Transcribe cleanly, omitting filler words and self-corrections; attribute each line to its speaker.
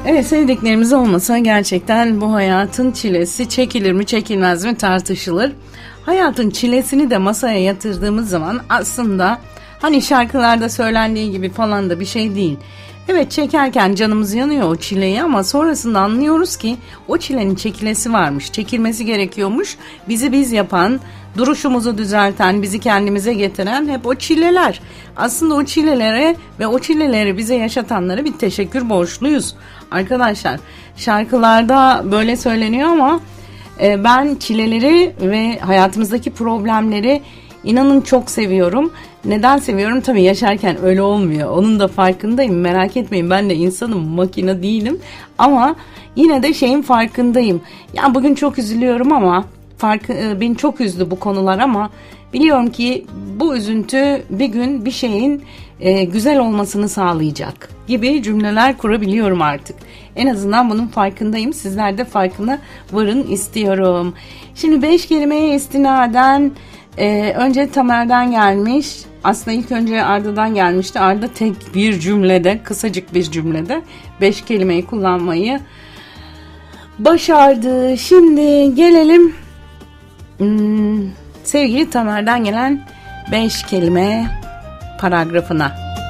Speaker 1: Evet, sevdiklerimiz olmasa gerçekten bu hayatın çilesi çekilir mi çekilmez mi tartışılır. Hayatın çilesini de masaya yatırdığımız zaman aslında hani şarkılarda söylendiği gibi falan da bir şey değil. Evet, çekerken canımız yanıyor o çileyi ama sonrasında anlıyoruz ki o çilenin çekilesi varmış, çekilmesi gerekiyormuş. Bizi biz yapan, duruşumuzu düzelten, bizi kendimize getiren hep o çileler. Aslında o çilelere ve o çileleri bize yaşatanlara bir teşekkür borçluyuz. Arkadaşlar, şarkılarda böyle söyleniyor ama ben çileleri ve hayatımızdaki problemleri inanın çok seviyorum. Neden seviyorum? Tabii yaşarken öyle olmuyor. Onun da farkındayım. Merak etmeyin, ben de insanım, makine değilim. Ama yine de şeyin farkındayım. Ya bugün çok üzülüyorum ama beni çok üzdü bu konular ama biliyorum ki bu üzüntü bir gün bir şeyin güzel olmasını sağlayacak gibi cümleler kurabiliyorum artık. En azından bunun farkındayım. Sizler de farkına varın istiyorum. Şimdi 5 kelimeye istinaden önce Tamer'den gelmiş. Aslında ilk önce Arda'dan gelmişti. Arda tek bir cümlede, kısacık bir cümlede 5 kelimeyi kullanmayı başardı. Şimdi gelelim sevgili Tamer'den gelen 5 kelime paragrafına.